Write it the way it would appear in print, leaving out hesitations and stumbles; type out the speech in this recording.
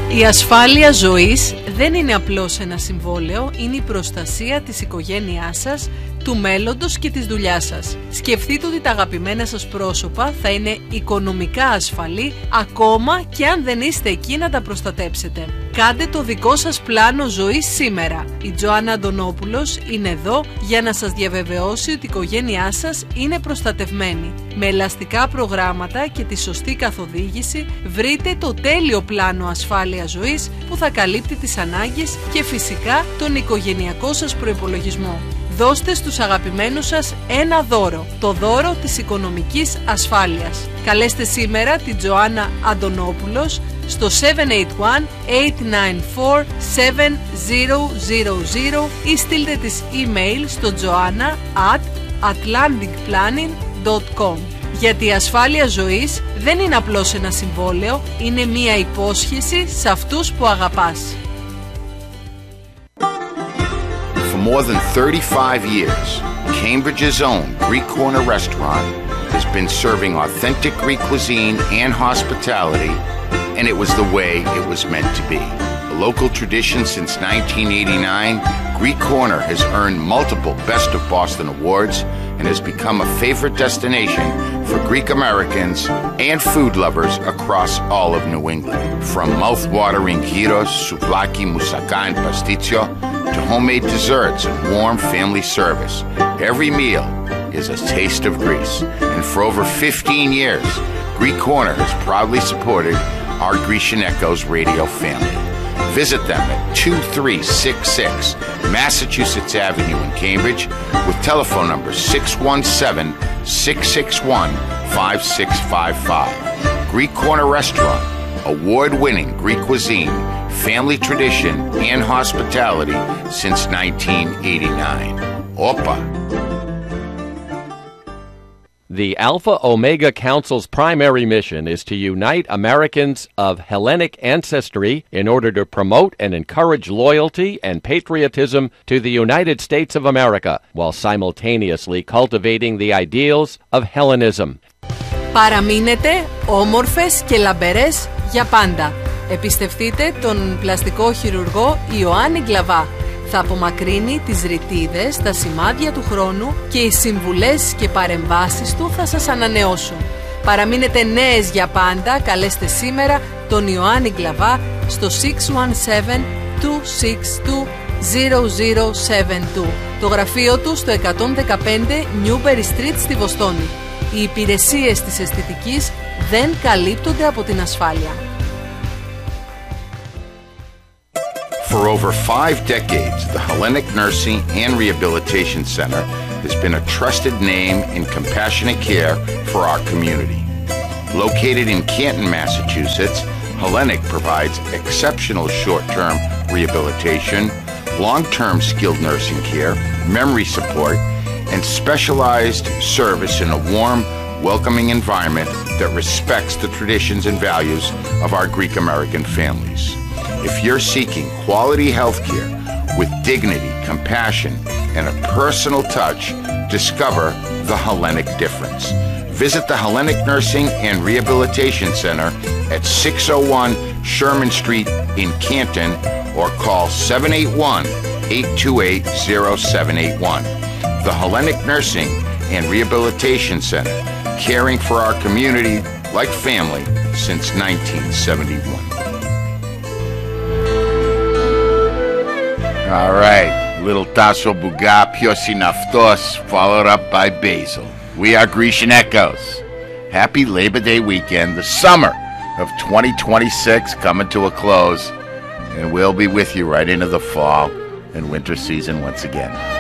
Η ασφάλεια ζωής δεν είναι απλώς ένα συμβόλαιο, είναι η προστασία της οικογένειάς σας, του μέλλοντος και της δουλειάς σας. Σκεφτείτε ότι τα αγαπημένα σας πρόσωπα θα είναι οικονομικά ασφαλή, ακόμα και αν δεν είστε εκεί να τα προστατέψετε. Κάντε το δικό σας πλάνο ζωής σήμερα. Η Τζοάννα Αντωνόπουλος είναι εδώ για να σας διαβεβαιώσει ότι η οικογένειά σας είναι προστατευμένη. Με ελαστικά προγράμματα και τη σωστή καθοδήγηση βρείτε το τέλειο πλάνο ασφάλειας ζωής που θα καλύπτει τις ανάγκες και φυσικά τον οικογενειακό σας προϋπολογισμό. Δώστε στους αγαπημένους σας ένα δώρο, το δώρο της οικονομικής ασφάλειας. Καλέστε σήμερα την Τζοάννα Αντωνόπουλος στο 781-894-7000 ή στείλτε της email στο joanna@atlanticplanning.com. Γιατί η ασφάλεια ζωής δεν είναι απλώς ένα συμβόλαιο, είναι μία υπόσχεση σε αυτούς που αγαπάς. For more than 35 years, Cambridge's own Greek Corner restaurant has been serving authentic Greek cuisine and hospitality, and it was the way it was meant to be. A local tradition since 1989, Greek Corner has earned multiple Best of Boston awards and has become a favorite destination for Greek Americans and food lovers across all of New England. From mouth-watering gyros, souvlaki, moussaka, and pasticcio, to homemade desserts and warm family service, every meal is a taste of Greece. And for over 15 years, Greek Corner has proudly supported our Grecian Echoes radio family. Visit them at 2366 Massachusetts Avenue in Cambridge with telephone number 617-661-5655. Greek Corner Restaurant, award-winning Greek cuisine, family tradition, and hospitality since 1989. Opa! The Alpha Omega Council's primary mission is to unite Americans of Hellenic ancestry in order to promote and encourage loyalty and patriotism to the United States of America, while simultaneously cultivating the ideals of Hellenism. Παραμείνετε όμορφες και λαμπερές για πάντα. Επιστευτείτε τον πλαστικό χειρουργό Ιωάννη Γκλαβά. Θα απομακρύνει τις ρητίδες, τα σημάδια του χρόνου και οι συμβουλές και παρεμβάσεις του θα σας ανανεώσουν. Παραμείνετε νέες για πάντα, καλέστε σήμερα τον Ιωάννη Γκλαβά στο 617-262-0072. Το γραφείο του στο 115 Newberry Street στη Βοστόνη. Οι υπηρεσίες της αισθητικής δεν καλύπτονται από την ασφάλεια. For over 5 decades, the Hellenic Nursing and Rehabilitation Center has been a trusted name in compassionate care for our community. Located in Canton, Massachusetts, Hellenic provides exceptional short-term rehabilitation, long-term skilled nursing care, memory support, and specialized service in a warm, welcoming environment that respects the traditions and values of our Greek American families. If you're seeking quality health care with dignity, compassion, and a personal touch, discover the Hellenic difference. Visit the Hellenic Nursing and Rehabilitation Center at 601 Sherman Street in Canton or call 781-828-0781. The Hellenic Nursing and Rehabilitation Center, caring for our community like family since 1971. All right, little Tasso Bouga, Ποιος είναι αυτός, followed up by Basil. We are Grecian Echoes. Happy Labor Day weekend, the summer of 2026 coming to a close, and we'll be with you right into the fall and winter season once again.